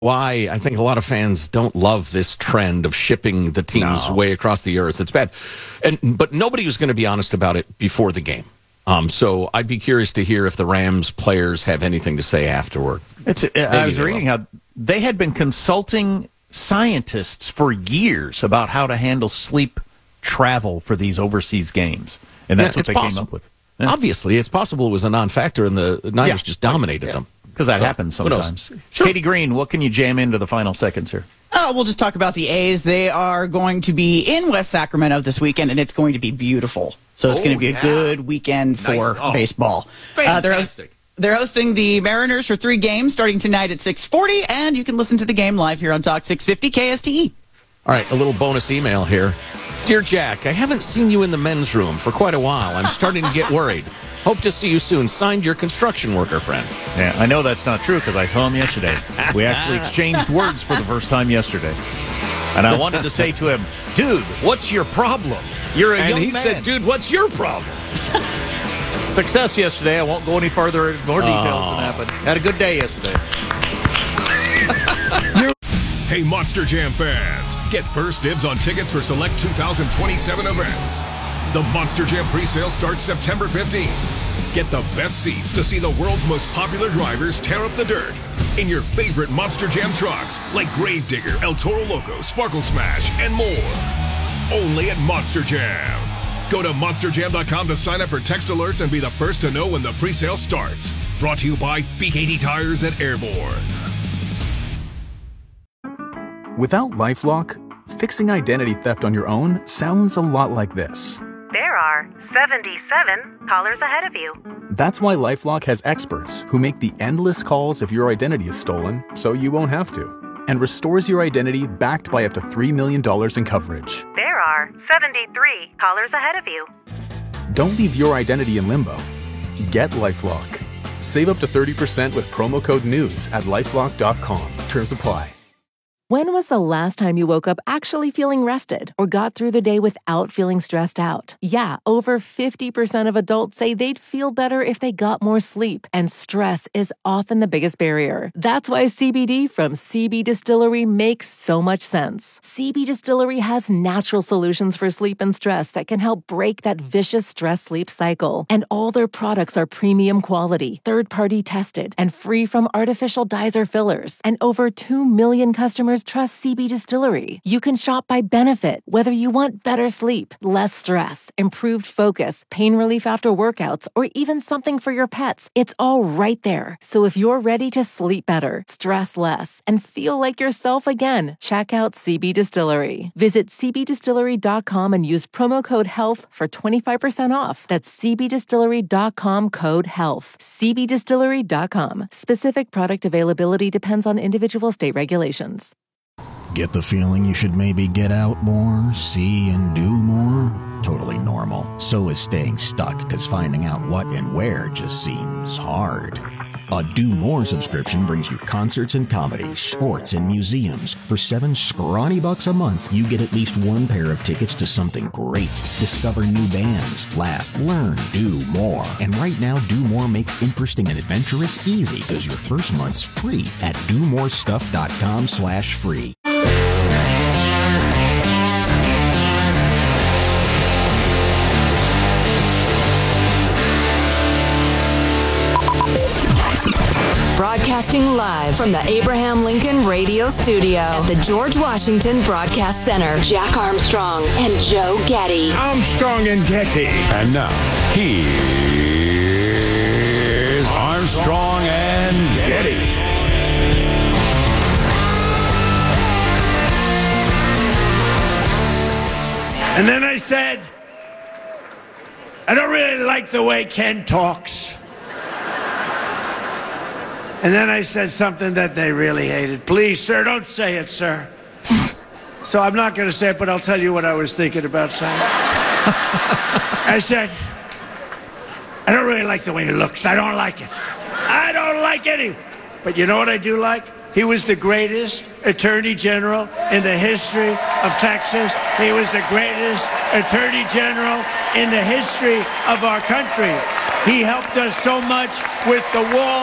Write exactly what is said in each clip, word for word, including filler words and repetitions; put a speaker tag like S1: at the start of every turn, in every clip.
S1: why I think a lot of fans don't love this trend of shipping the teams
S2: No.
S1: way across the earth. It's bad. And but nobody was going to be honest about it before the game. Um, so I'd be curious to hear if the Rams players have anything to say afterward.
S2: It's, I was reading how they had been consulting scientists for years about how to handle sleep travel for these overseas games. And that's
S1: Yeah,
S2: what they
S1: possible.
S2: came up with. Yeah.
S1: Obviously, it's possible it was a non-factor and the Niners
S2: Yeah.
S1: just dominated
S2: Yeah.
S1: them.
S2: Because that
S1: So,
S2: happens
S1: who knows?
S2: sometimes.
S1: Sure.
S2: Katie Green, what can you jam into the final seconds here?
S3: Oh, we'll just talk about the A's. They are going to be in West Sacramento this weekend, and it's going to be beautiful. So it's
S4: Oh,
S3: going to be
S4: yeah.
S3: a good weekend for
S4: Nice. Oh,
S3: baseball. Uh, they're,
S4: Fantastic.
S3: they're hosting the Mariners for three games starting tonight at six forty, and you can listen to the game live here on Talk six fifty K S T E.
S1: All right, a little bonus email here. Dear Jack, I haven't seen you in the men's room for quite a while. I'm starting to get worried. Hope to see you soon. Signed, your construction worker friend.
S2: Yeah, I know that's not true because I saw him yesterday. We actually exchanged words for the first time yesterday. And I wanted to say to him, dude, what's your problem? You're a
S1: And
S2: young
S1: he
S2: man.
S1: said, dude, what's your problem?
S2: Success yesterday. I won't go any further, more details
S1: Oh.
S2: than that, but had a good day yesterday.
S5: Hey, Monster Jam fans, get first dibs on tickets for select two thousand twenty-seven events. The Monster Jam presale starts September fifteenth. Get the best seats to see the world's most popular drivers tear up the dirt in your favorite Monster Jam trucks like Gravedigger, El Toro Loco, Sparkle Smash, and more. Only at Monster Jam. Go to monster jam dot com to sign up for text alerts and be the first to know when the presale starts. Brought to you by B K T Tires and Airborne.
S6: Without LifeLock, fixing identity theft on your own sounds a lot like this.
S7: There are seventy-seven callers ahead of you.
S6: That's why LifeLock has experts who make the endless calls if your identity is stolen, so you won't have to, and restores your identity backed by up to three million dollars in coverage.
S7: There are seventy-three callers ahead of you.
S6: Don't leave your identity in limbo. Get LifeLock. Save up to thirty percent with promo code NEWS at lifelock dot com. Terms apply.
S8: When was the last time you woke up actually feeling rested or got through the day without feeling stressed out? Yeah, over fifty percent of adults say they'd feel better if they got more sleep, and stress is often the biggest barrier. That's why C B D from C B Distillery makes so much sense. C B Distillery has natural solutions for sleep and stress that can help break that vicious stress-sleep cycle. And all their products are premium quality, third-party tested, and free from artificial dyes or fillers. And over two million customers trust C B Distillery. You can shop by benefit, whether you want better sleep, less stress, improved focus, pain relief after workouts, or even something for your pets. It's all right there. So if you're ready to sleep better, stress less, and feel like yourself again, check out C B Distillery. Visit c b distillery dot com and use promo code HEALTH for twenty-five percent off. That's c b distillery dot com code HEALTH. c b distillery dot com. Specific product availability depends on individual state regulations.
S9: Get the feeling you should maybe get out more, see and do more? Totally normal. So is staying stuck, because finding out what and where just seems hard. A Do More subscription brings you concerts and comedy, sports and museums. For seven scrawny bucks a month, you get at least one pair of tickets to something great. Discover new bands, laugh, learn, do more. And right now, Do More makes interesting and adventurous easy, because your first month's free at do more stuff dot com slash free.
S10: Broadcasting live from the Abraham Lincoln Radio Studio at the George Washington Broadcast Center. Jack Armstrong and Joe Getty.
S11: Armstrong and Getty. And now, here's Armstrong and Getty.
S12: And then I said, I don't really like the way Ken talks. And then I said something that they really hated. Please, sir, don't say it, sir. So I'm not going to say it, but I'll tell you what I was thinking about saying. I said, I don't really like the way he looks. I don't like it. I don't like it. But you know what I do like? He was the greatest attorney general in the history of Texas. He was the greatest attorney general in the history of our country. He helped us so much with the walls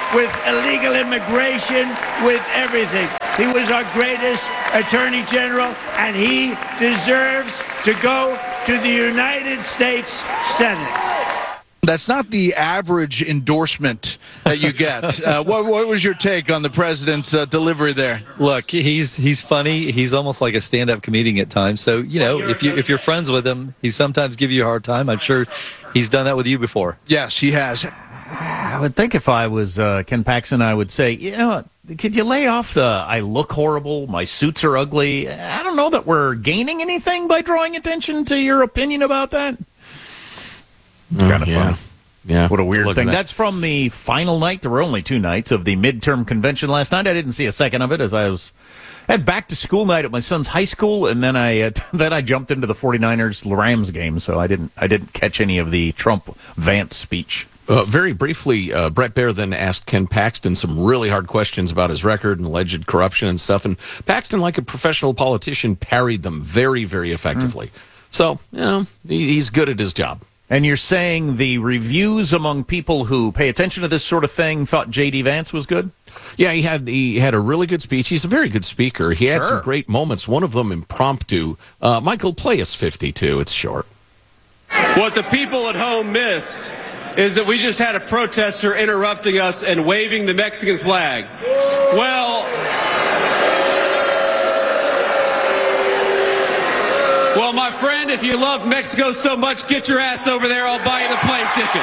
S12: with illegal immigration, with everything. He was our greatest attorney general, and he deserves to go to the United States Senate.
S4: That's not the average endorsement that you get. Uh, what, what was your take on the president's uh, delivery there?
S13: Look, he's he's funny. He's almost like a stand-up comedian at times. So, you know, if you if you're friends with him, he sometimes gives you a hard time. I'm sure he's done that with you before.
S4: Yes, he has.
S2: I would think if I was uh, Ken Paxton, I would say, you know, could you lay off the I look horrible, my suits are ugly? I don't know that we're gaining anything by drawing attention to your opinion about that. It's kind of
S1: yeah.
S2: fun.
S1: Yeah.
S2: What a weird
S1: Look at
S2: thing.
S1: that.
S2: That's from the final night. There were only two nights of the midterm convention last night. I didn't see a second of it as I was had back to school night at my son's high school, and then I uh, then I jumped into the 49ers Rams game, so I didn't I didn't catch any of the Trump Vance speech.
S1: Uh, very briefly, uh, Brett Baer then asked Ken Paxton some really hard questions about his record and alleged corruption and stuff, and Paxton, like a professional politician, parried them very, very effectively. Mm. So, you know, he, he's good at his job.
S2: And you're saying the reviews among people who pay attention to this sort of thing thought J D. Vance was good?
S1: Yeah, he had he had a really good speech. He's a very good speaker. He had
S2: Sure.
S1: some great moments, one of them impromptu. Uh, Michael, play us fifty-two. It's short.
S14: What the people at home missed is that we just had a protester interrupting us and waving the Mexican flag. Well, well, my friend, if you love Mexico so much, get your ass over there. I'll buy you the plane ticket.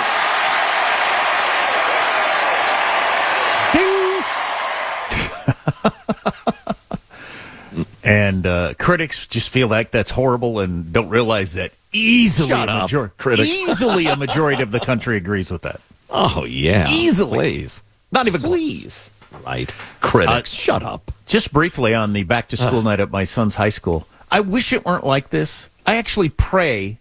S2: And uh, critics just feel like that's horrible and don't realize that easily
S1: Shut
S2: a
S1: up,
S2: majority,
S1: critics.
S2: easily a majority of the country agrees with that.
S1: Oh, yeah.
S2: Easily.
S1: Please.
S2: Not even
S1: Please. Right. Critics,
S2: Uh,
S1: shut up.
S2: Just briefly on the back-to-school
S1: Uh.
S2: night at my son's high school, I wish it weren't like this. I actually pray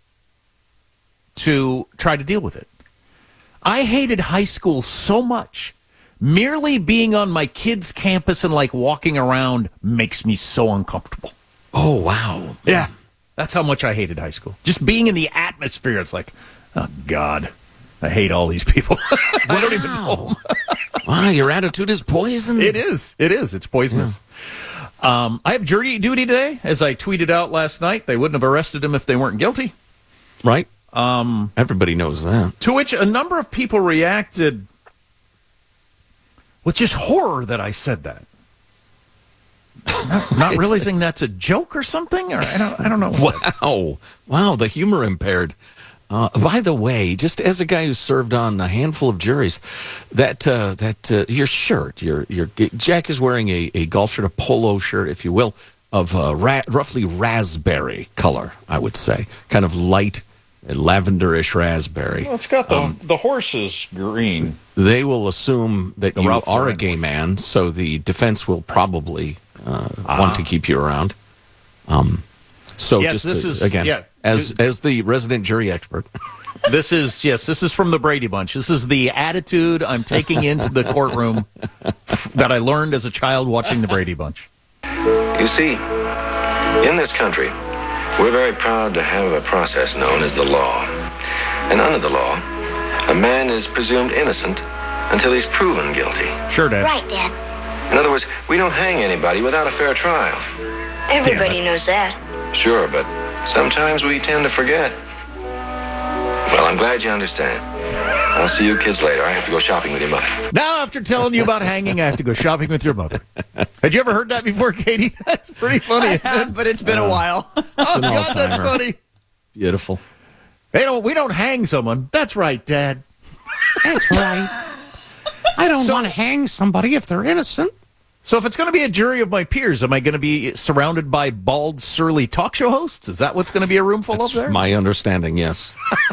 S2: to try to deal with it. I hated high school so much. Merely being on my kid's campus and like walking around makes me so uncomfortable.
S1: Oh, wow.
S2: Yeah. That's how much I hated high school. Just being in the atmosphere, it's like, oh, God, I hate all these people. I don't even know them.
S1: Wow, your attitude is poison.
S2: It is. It is. It's poisonous. Yeah. Um, I have jury duty today. As I tweeted out last night, they wouldn't have arrested him if they weren't guilty.
S1: Right.
S2: Um,
S1: Everybody knows that.
S2: To which a number of people reacted with just horror that I said that. Not, not realizing that's a joke or something, or I don't, I don't know.
S1: Wow. Wow, the humor impaired. Uh, by the way, just as a guy who served on a handful of juries, that uh, that uh, your shirt, your your Jack is wearing a, a golf shirt, a polo shirt, if you will, of uh, ra- roughly raspberry color, I would say, kind of light lavenderish raspberry.
S2: Well, it's got the
S1: Um,
S2: the horses green.
S1: They will assume that
S2: The
S1: you
S2: Ralph
S1: are a
S2: Lauren
S1: gay man, so the defense will probably uh, want to keep you around. Um, so
S2: Yes,
S1: just
S2: this
S1: to-
S2: is-
S1: again,
S2: yeah.
S1: as as the resident jury expert.
S2: This is, yes, this is from the Brady Bunch. This is the attitude I'm taking into the courtroom that I learned as a child watching the Brady Bunch.
S15: You see, in this country, we're very proud to have a process known as the law. And under the law, a man is presumed innocent until he's proven guilty.
S2: Sure, Dad.
S16: Right, Dad.
S15: In other words, we don't hang anybody without a fair trial.
S16: Everybody knows that.
S15: Sure, but sometimes we tend to forget. Well, I'm glad you understand. I'll see you kids later. I have to go shopping with your mother.
S2: Now, after telling you about hanging, I have to go shopping with your mother. Had you ever heard that before, Katie? That's pretty funny.
S3: I have, but it's been
S1: Uh,
S3: a while.
S2: Oh,
S1: an
S2: God, that's
S1: all-timer.
S2: funny.
S1: Beautiful.
S2: They don't, we don't hang someone. That's right, Dad.
S1: That's right. I don't
S2: So-
S1: want to hang somebody if they're innocent.
S2: So if it's going to be a jury of my peers, am I going to be surrounded by bald, surly talk show hosts? Is that what's going to be a room full
S1: That's
S2: of there?
S1: my understanding, yes.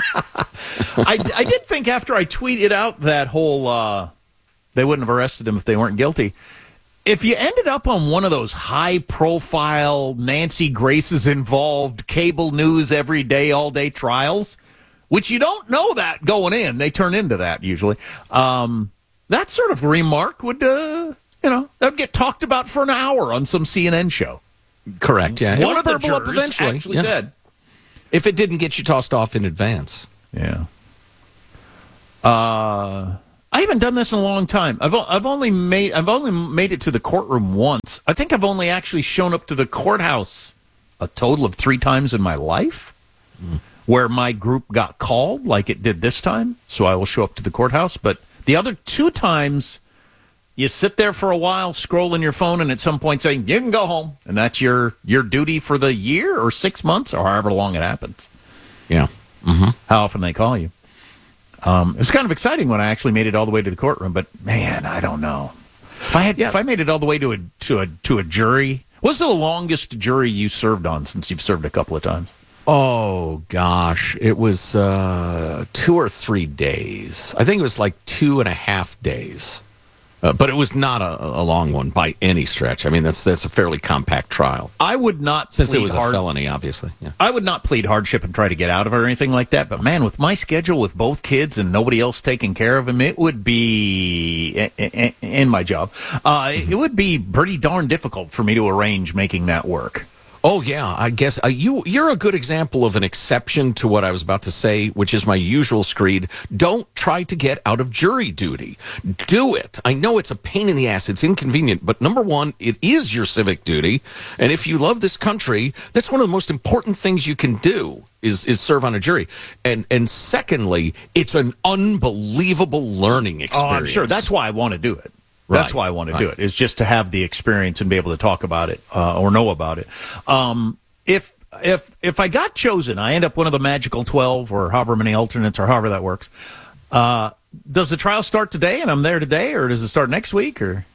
S2: I, I did think after I tweeted out that whole, uh, they wouldn't have arrested him if they weren't guilty. If you ended up on one of those high-profile, Nancy Grace's involved cable news every day, all day trials, which you don't know that going in, they turn into that usually. Um, that sort of remark would, uh, you know, that would get talked about for an hour on some C N N show.
S1: Correct, yeah.
S2: One
S1: It
S2: of the
S1: would burble up
S2: jurors
S1: eventually.
S2: actually
S1: yeah.
S2: said.
S1: If it didn't get you tossed off in advance.
S2: Yeah. Uh, I haven't done this in a long time. I've I've only made I've only made it to the courtroom once. I think I've only actually shown up to the courthouse a total of three times in my life, mm. where my group got called, like it did this time. So I will show up to the courthouse. But the other two times, you sit there for a while, scrolling your phone, and at some point saying you can go home, and that's your your duty for the year or six months or however long it happens.
S1: Yeah. Mm-hmm.
S2: How often they call you. Um, it was kind of exciting when I actually made it all the way to the courtroom, but man, I don't know. If I had, yeah. if I made it all the way to a to a to a jury, what's the longest jury you served on since you've served a couple of times?
S1: Oh gosh, it was uh, two or three days. I think it was like two and a half days. Uh, but it was not a, a long one by any stretch. I mean, that's that's a fairly compact trial.
S2: I would not
S1: since
S2: plead
S1: it was
S2: hard-
S1: a felony, obviously. Yeah.
S2: I would not plead hardship and try to get out of it or anything like that. But man, with my schedule, with both kids and nobody else taking care of them, it would be in my job. Uh, mm-hmm. It would be pretty darn difficult for me to arrange making that work.
S1: Oh yeah, I guess uh, you you're a good example of an exception to what I was about to say, which is my usual screed. Don't try to get out of jury duty. Do it. I know it's a pain in the ass. It's inconvenient, but number one, it is your civic duty, and if you love this country, that's one of the most important things you can do is is serve on a jury. And and secondly, it's an unbelievable learning experience.
S2: Oh, I'm sure. That's why I want to do it. That's
S1: Right,
S2: why I want to
S1: right.
S2: do it, is just to have the experience and be able to talk about it uh, or know about it. Um, if if if I got chosen, I end up one of the magical twelve or however many alternates or however that works. Uh, does the trial start today and I'm there today, or does it start next week? Or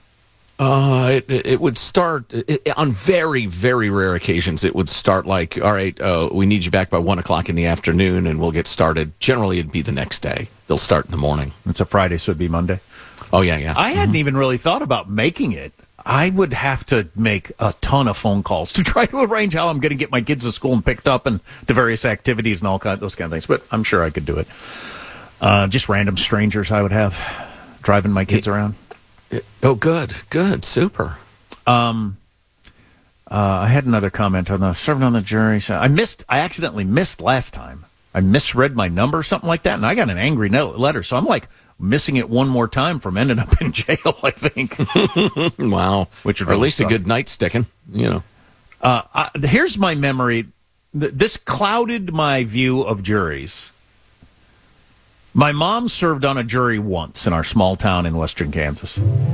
S1: Uh, it, it would start it, on very, very rare occasions. It would start like, all right, uh, we need you back by one o'clock in the afternoon, and we'll get started. Generally, it'd be the next day. They'll start in the morning.
S2: It's a Friday, so it'd be Monday.
S1: Oh yeah, yeah.
S2: I hadn't even really thought about making it. I would have to make a ton of phone calls to try to arrange how I'm going to get my kids to school and picked up and to various activities and all kind those kind of things. But I'm sure I could do it. Uh, just random strangers I would have driving my kids
S1: it,
S2: around.
S1: It, oh, good, good, super.
S2: Um, uh, I had another comment on the serving on the jury. So I missed. I accidentally missed last time. I misread my number or something like that, and I got an angry note, letter. So I'm like missing it one more time from ending up in jail, I think.
S1: Wow.
S2: Which would
S1: or at
S2: really
S1: least
S2: suck.
S1: a good night sticking, you know.
S2: Uh, I, here's my memory. Th- this clouded my view of juries. My mom served on a jury once in our small town in western Kansas.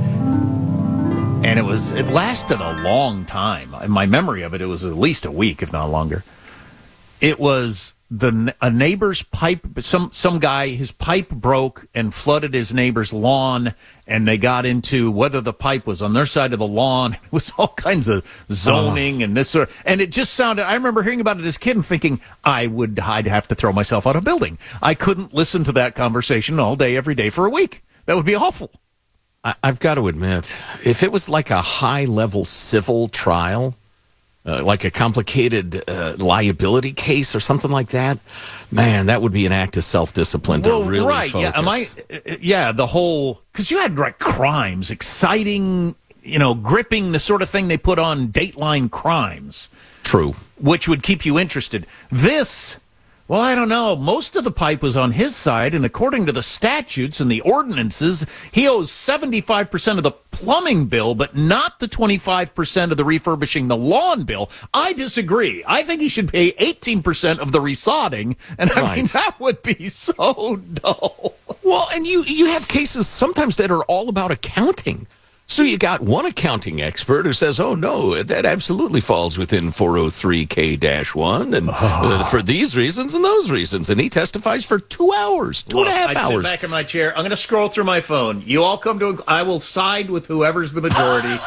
S2: And it was it lasted a long time. In my memory of it, it was at least a week, if not longer. It was the a neighbor's pipe. Some some guy, his pipe broke and flooded his neighbor's lawn, and they got into whether the pipe was on their side of the lawn. It was all kinds of zoning and this sort of, and it just sounded. I remember hearing about it as a kid and thinking I would I'd have to throw myself out of a building. I couldn't listen to that conversation all day, every day for a week. That would be awful.
S1: I, I've got to admit, if it was like a high-level civil trial, Uh, like a complicated uh, liability case or something like that, man, that would be an act of self-discipline to
S2: Well,
S1: really
S2: right,
S1: focus.
S2: yeah, am I, yeah, the whole, because you had like crimes, exciting, you know, gripping, the sort of thing they put on Dateline crimes.
S1: True.
S2: Which would keep you interested. This, well, I don't know. Most of the pipe was on his side, and according to the statutes and the ordinances, he owes seventy-five percent of the plumbing bill, but not the twenty-five percent of the refurbishing the lawn bill. I disagree. I think he should pay eighteen percent of the resodding, and I
S1: Right.
S2: mean, that would be so dull.
S1: Well, and you, you have cases sometimes that are all about accounting. So you got one accounting expert who says, oh, no, that absolutely falls within four oh three K one, and uh, for these reasons and those reasons. And he testifies for two hours, two
S2: Look,
S1: and a half
S2: I'd
S1: hours.
S2: sit back in my chair. I'm going to scroll through my phone. You all come to a, I will side with whoever's the majority.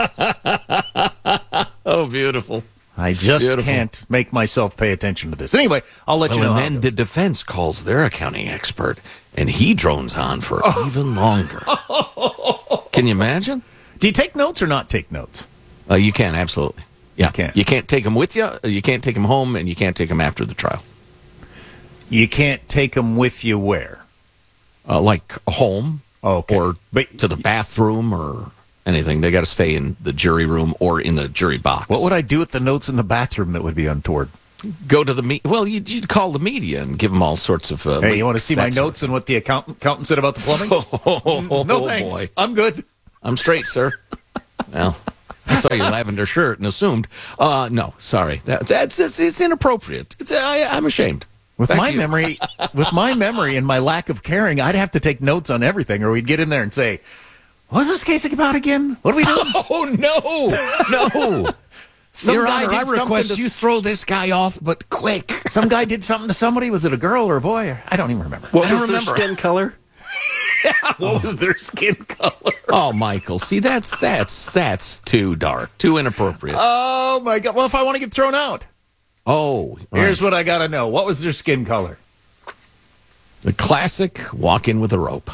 S1: Oh, beautiful.
S2: I just
S1: Beautiful.
S2: can't make myself pay attention to this. Anyway, I'll let
S1: Well,
S2: you know.
S1: and
S2: how
S1: then
S2: it
S1: the defense calls their accounting expert, and he drones on for even longer. Can you imagine?
S2: Do you take notes or not take notes?
S1: Uh, you can, absolutely. Yeah.
S2: You can't.
S1: You can't take them with you, you can't take them home, and you can't take them after the trial.
S2: You can't take them with you where?
S1: Uh, like home
S2: okay.
S1: or
S2: But-
S1: to the bathroom or anything. They got to stay in the jury room or in the jury box.
S2: What would I do with the notes in the bathroom that would be untoward?
S1: go to the me. Well, you'd, you'd call the media and give them all sorts of. Uh,
S2: hey, you want to see my
S1: notes
S2: sort of... and what the accountant, accountant said about the plumbing?
S1: Oh,
S2: no thanks.
S1: Boy.
S2: I'm good.
S1: I'm straight, sir. Well, I saw your lavender shirt and assumed. Uh, no, sorry. That, that's it's, it's inappropriate. It's I, I'm ashamed.
S2: With
S1: Thank
S2: my
S1: you.
S2: memory, with my memory and my lack of caring, I'd have to take notes on everything, or we'd get in there and say, "What's this case about again? What are we doing?"
S1: Oh no, no.
S2: Some
S1: Your
S2: guy
S1: Honor,
S2: did
S1: I request
S2: something to
S1: you
S2: s-
S1: throw this guy off, but quick.
S2: Some guy did something to somebody. Was it a girl or a boy? I don't even remember.
S17: What
S1: I don't
S17: was their
S1: remember.
S17: skin color?
S1: What was their skin color? Oh, Michael, see, that's that's that's too dark, too inappropriate.
S2: Oh my God! Well, if I want to get thrown out,
S1: oh,
S2: here's
S1: right.
S2: what I got to know: what was their skin color?
S1: The classic walk in with a rope.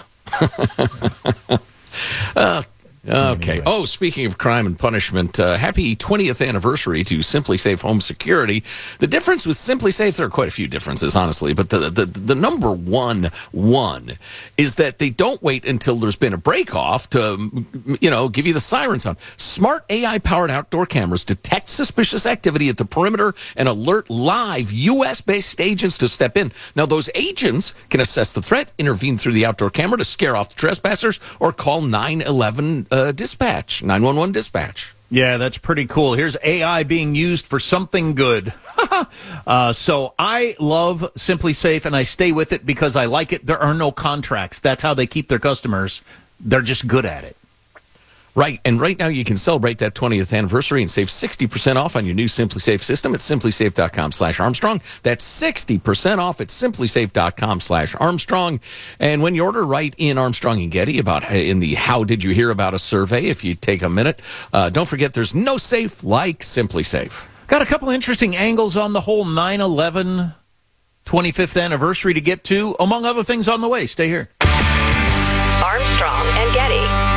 S1: uh, okay. Anyway. Oh, speaking of crime and punishment, uh, happy twentieth anniversary to Simply Safe Home Security. The difference with Simply Safe, there are quite a few differences, honestly, but the, the, the number one one is that they don't wait until there's been a break off to, you know, give you the siren sound. Smart A I-powered outdoor cameras detect suspicious activity at the perimeter and alert live U S-based agents to step in. Now, those agents can assess the threat, intervene through the outdoor camera to scare off the trespassers, or call nine eleven uh, dispatch, nine one one dispatch.
S2: Yeah, that's pretty cool. Here's A I being used for something good. uh, so I love Simply Safe, and I stay with it because I like it. There are no contracts. That's how they keep their customers. They're just good at it.
S1: Right, and right now you can celebrate that twentieth anniversary and save sixty percent off on your new Simply Safe system at simply safe dot com slash Armstrong. That's sixty percent off at simply safe dot com slash Armstrong. And when you order, write in Armstrong and Getty about in the How Did You Hear About Us survey, if you take a minute. Uh, don't forget, there's no safe like Simply Safe.
S2: Got a couple interesting angles on the whole nine eleven twenty-fifth anniversary to get to, among other things on the way. Stay here.
S10: Armstrong and Getty.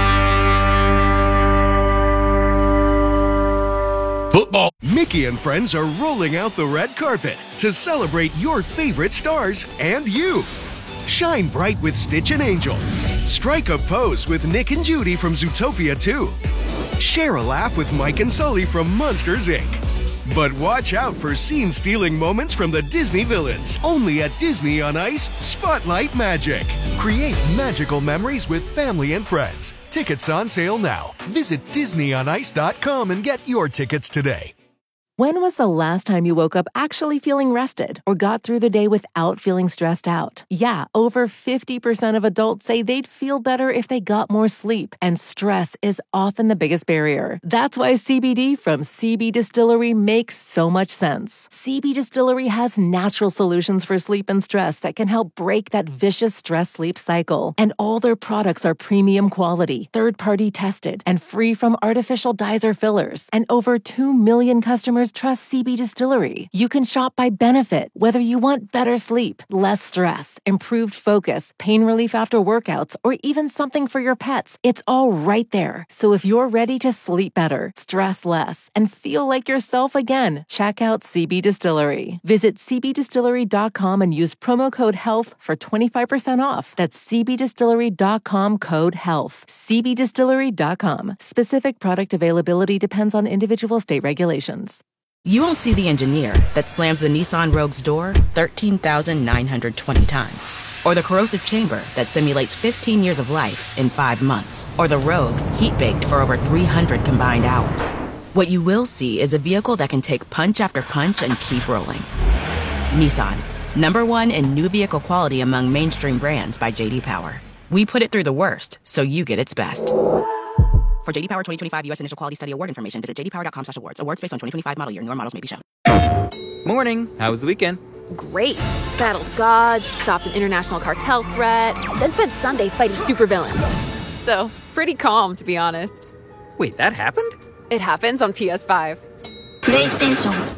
S18: Football. Mickey and friends are rolling out the red carpet to celebrate your favorite stars and you. Shine bright with Stitch and Angel. Strike a pose with Nick and Judy from Zootopia two. Share a laugh with Mike and Sully from Monsters, Incorporated. But watch out for scene-stealing moments from the Disney villains. Only at Disney on Ice, Spotlight Magic. Create magical memories with family and friends. Tickets on sale now. Visit disney on ice dot com and get your tickets today.
S8: When was the last time you woke up actually feeling rested or got through the day without feeling stressed out? Yeah, over fifty percent of adults say they'd feel better if they got more sleep, and stress is often the biggest barrier. That's why C B D from C B Distillery makes so much sense. C B Distillery has natural solutions for sleep and stress that can help break that vicious stress-sleep cycle. And all their products are premium quality, third-party tested, and free from artificial dyes or fillers. And over two million customers trust C B Distillery. You can shop by benefit, whether you want better sleep, less stress, improved focus, pain relief after workouts, or even something for your pets. It's all right there. So if you're ready to sleep better, stress less, and feel like yourself again, check out C B Distillery. Visit c b distillery dot com and use promo code HEALTH for twenty-five percent off. That's c b distillery dot com code HEALTH. c b distillery dot com. Specific product availability depends on individual state regulations.
S19: You won't see the engineer that slams the Nissan Rogue's door thirteen thousand nine hundred twenty times. Or the corrosive chamber that simulates fifteen years of life in five months. Or the Rogue heat-baked for over three hundred combined hours. What you will see is a vehicle that can take punch after punch and keep rolling. Nissan, number one in new vehicle quality among mainstream brands by J D Power. We put it through the worst, so you get its best. For J D Power twenty twenty-five U S Initial Quality Study Award information, visit j d power dot com slash awards. Awards based on twenty twenty-five model year. Newer models may be shown.
S20: Morning. How was the weekend?
S21: Great. Battled gods, stopped an international cartel threat, then spent Sunday fighting supervillains. So, pretty calm, to be honest.
S20: Wait, that happened?
S21: It happens on P S five.
S9: PlayStation.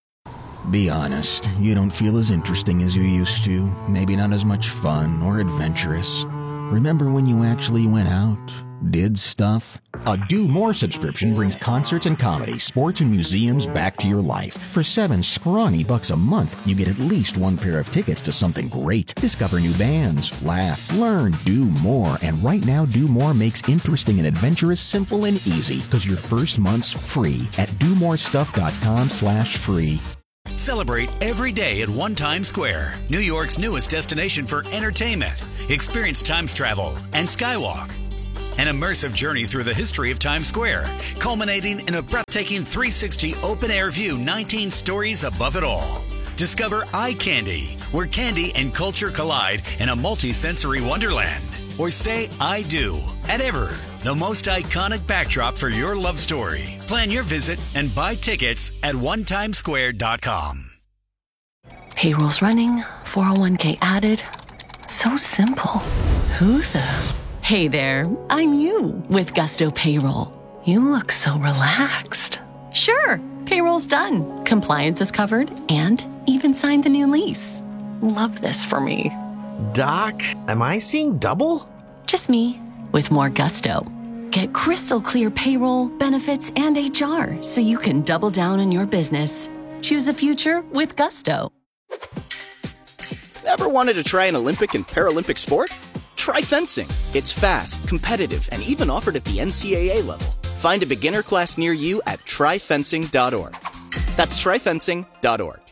S9: Be honest, you don't feel as interesting as you used to. Maybe not as much fun or adventurous. Remember when you actually went out? Did stuff? A Do More subscription brings concerts and comedy, sports and museums back to your life. For seven scrawny bucks a month, you get at least one pair of tickets to something great. Discover new bands, laugh, learn, do more. And right now, Do More makes interesting and adventurous simple and easy, because your first month's free at do more stuff dot com slash free.
S17: Celebrate every day at One Times Square, New York's newest destination for entertainment. Experience Times travel and Skywalk. An immersive journey through the history of Times Square, culminating in a breathtaking three sixty open-air view, nineteen stories above it all. Discover Eye Candy, where candy and culture collide in a multi-sensory wonderland. Or say I do at Ever, the most iconic backdrop for your love story. Plan your visit and buy tickets at one times square dot com.
S8: Payroll's running, four oh one k added. So simple. Who the... Hey there, I'm you with Gusto Payroll. You look so relaxed. Sure, payroll's done. Compliance is covered and even signed the new lease. Love this for me.
S22: Doc, am I seeing double?
S8: Just me with more Gusto. Get crystal clear payroll, benefits, and H R so you can double down on your business. Choose a future with Gusto.
S23: Ever wanted to try an Olympic and Paralympic sport? Try fencing. It's fast, competitive, and even offered at the N C A A level. Find a beginner class near you at try fencing dot org. That's try fencing dot org.